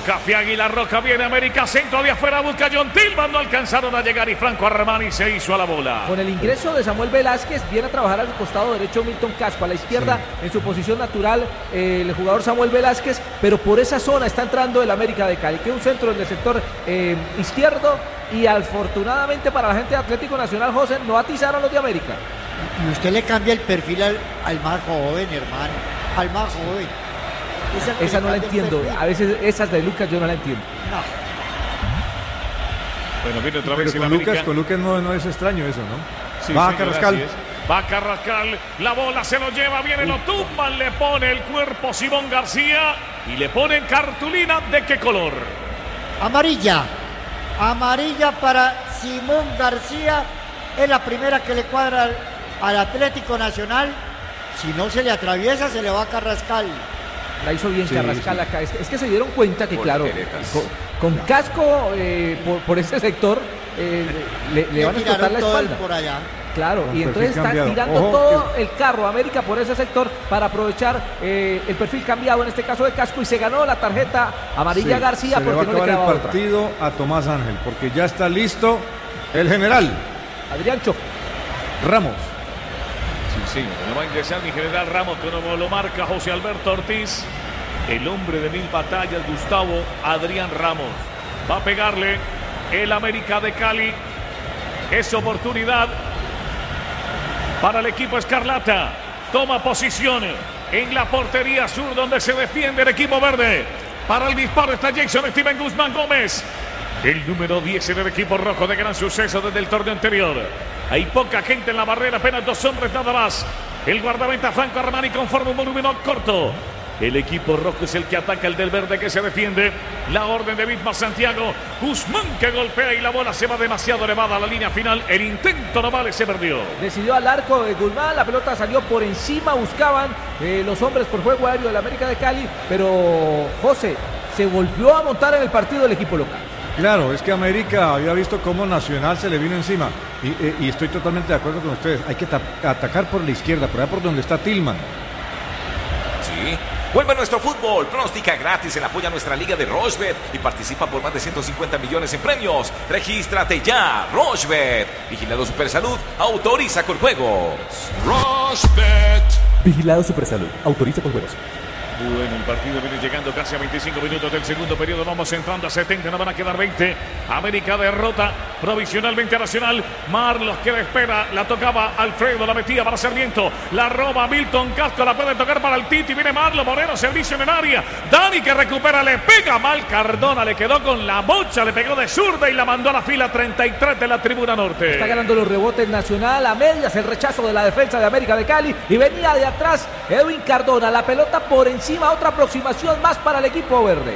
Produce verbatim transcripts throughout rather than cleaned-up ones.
Cafiagui, la Roca, viene América, centro de afuera, busca John Tillman, no alcanzaron a llegar y Franco Armani se hizo a la bola. Con el ingreso de Samuel Velázquez, viene a trabajar al costado derecho Milton Casco, a la izquierda, sí, en su posición natural, eh, el jugador Samuel Velázquez, pero por esa zona está entrando el América de Cali, que es un centro en el sector eh, izquierdo, y afortunadamente para la gente de Atlético Nacional, José, no atizaron los de América. Y usted le cambia el perfil al, al más joven, hermano, al más joven. Esa, esa no la entiendo, a veces esas de Lucas yo no la entiendo. No. Bueno, viene otra Pero vez con el Lucas, América. con Lucas no, no es extraño eso, ¿no? Sí, Va señor, a Carrascal. Va a Carrascal, la bola se lo lleva, viene, lo tumban, le pone el cuerpo Simón García y le ponen cartulina. ¿De qué color? Amarilla. Amarilla para Simón García. Es la primera que le cuadra al, al Atlético Nacional. Si no se le atraviesa, se le va a Carrascal. La hizo bien, sí, Carrascal, sí, acá. Es, es que se dieron cuenta que, por claro, con, con no. casco eh, por, por ese sector eh, le, le, le van a explotar la espalda. Por allá. Claro, con y entonces están cambiado. tirando Ojo, todo que... el carro América por ese sector para aprovechar eh, el perfil cambiado, en este caso de casco, y se ganó la tarjeta amarilla sí, García se porque le va no a le quedaba el partido otra. A Tomás Ángel, porque ya está listo el general Adrián Cho Ramos. Sí, sí, no va a ingresar mi general Ramos, como lo marca José Alberto Ortiz. El hombre de mil batallas, Gustavo Adrián Ramos. Va a pegarle el América de Cali. Es oportunidad para el equipo Escarlata. Toma posición en la portería sur donde se defiende el equipo verde. Para el disparo está Jason Steven Guzmán Gómez, el número diez en el equipo rojo, de gran suceso desde el torneo anterior. Hay poca gente en la barrera, apenas dos hombres nada más. El guardameta Franco Armani conforma un volumen corto. El equipo rojo es el que ataca, el del verde que se defiende. La orden de Bismar Santiago. Guzmán que golpea y la bola se va demasiado elevada a la línea final. El intento no vale, se perdió. Decidió al arco de Guzmán, la pelota salió por encima, buscaban eh, los hombres por juego aéreo del América de Cali, pero José se volvió a montar en el partido del equipo local. Claro, es que América había visto cómo Nacional se le vino encima y, y estoy totalmente de acuerdo con ustedes. Hay que atacar por la izquierda, por allá por donde está Tillman. Sí. Vuelve a nuestro fútbol, pronóstica gratis en apoyo a nuestra liga de Rochebet y participa por más de ciento cincuenta millones en premios. Regístrate ya, Rochebet. Vigilado Supersalud, autoriza con juegos. Rochebet. Vigilado Supersalud, autoriza con juegos. Bueno, el partido viene llegando casi a veinticinco minutos del segundo periodo. Vamos entrando a setenta, no van a quedar veinte. América derrota provisionalmente a Nacional. Marlos que espera, la tocaba Alfredo, la metía para Sarmiento. La roba Milton Casco, la puede tocar para el Titi. Viene Marlos, Moreno, servicio en el área. Dani que recupera, le pega mal Cardona, le quedó con la bocha, le pegó de zurda y la mandó a la fila treinta y tres de la tribuna norte. Está ganando los rebotes Nacional a medias, el rechazo de la defensa de América de Cali. Y venía de atrás Edwin Cardona, la pelota por encima. Otra aproximación más para el equipo verde.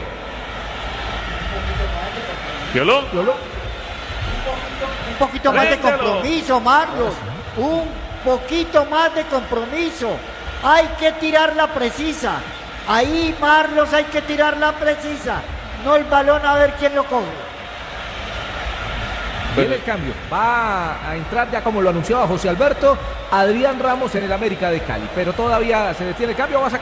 ¿Violó? ¿Violó? Un poquito más Réndelo. de compromiso, Marlos. Un poquito más de compromiso. Hay que tirarla precisa. Ahí, Marlos, hay que tirarla precisa. No el balón a ver quién lo coge. Viene el cambio. Va a entrar ya, como lo anunciaba José Alberto, Adrián Ramos en el América de Cali. Pero todavía se detiene el cambio. Va a sacar